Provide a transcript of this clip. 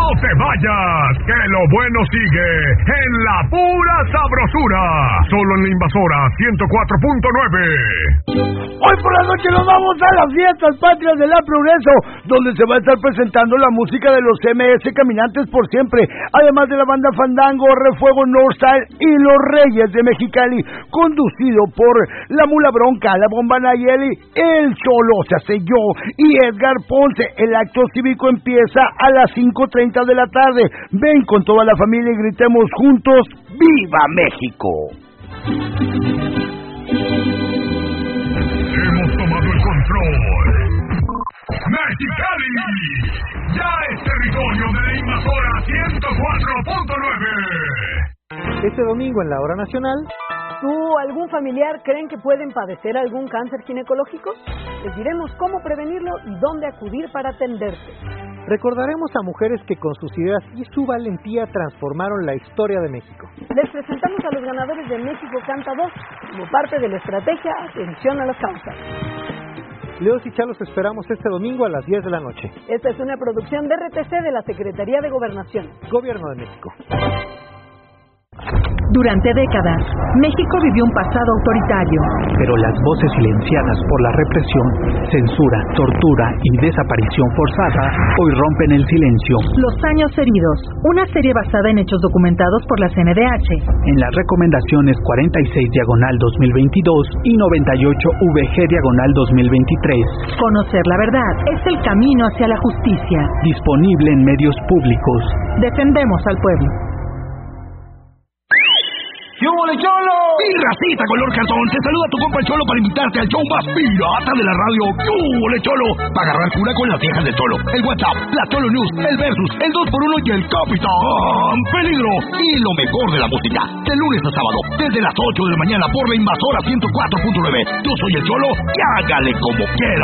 te vayas, que lo bueno sigue en la pura sabrosura. Solo en la Invasora 104.9. Hoy por la noche nos vamos a las fiestas patrias de la Progreso, donde se va a estar presentando la música de los MS Caminantes por Siempre, además de la banda Fandango, Refuego Northside y Los Reyes de Mexicali, conducido por La Mula Bronca, La Bomba Nayeli, El Cholo se selló y Edgar Ponce. El acto cívico empieza a las 5:30 de la tarde. Ven con toda la familia y gritemos juntos, ¡Viva México! Hemos tomado el control. Mexicali ya es territorio de la Invasora 104.9. Este domingo en la Hora Nacional. ¿Tú o algún familiar creen que pueden padecer algún cáncer ginecológico? Les diremos cómo prevenirlo y dónde acudir para atenderse. Recordaremos a mujeres que con sus ideas y su valentía transformaron la historia de México. Les presentamos a los ganadores de México Canta 2 como parte de la estrategia Atención a las Causas. Leos y Chalos esperamos este domingo a las 10 de la noche. Esta es una producción de RTC de la Secretaría de Gobernación. Gobierno de México. Durante décadas, México vivió un pasado autoritario. Pero las voces silenciadas por la represión, censura, tortura y desaparición forzada hoy rompen el silencio. Los años heridos, una serie basada en hechos documentados por la CNDH. En las recomendaciones 46/2022 y 98/VG/2023. Conocer la verdad es el camino hacia la justicia. Disponible en medios públicos. Defendemos al pueblo. ¡Yo, Cholo! Mi racita color cartón, te saluda tu compa el Cholo para invitarte al show más pirata de la radio. ¡Yo, Cholo! Para agarrar cura con las viejas del Cholo, el WhatsApp, la Cholo News, el Versus, el 2x1 y el Capitán Peligro. Y lo mejor de la música, de lunes a sábado, desde las 8 de la mañana por la Invasora 104.9. Yo soy el Cholo y hágale como quiera.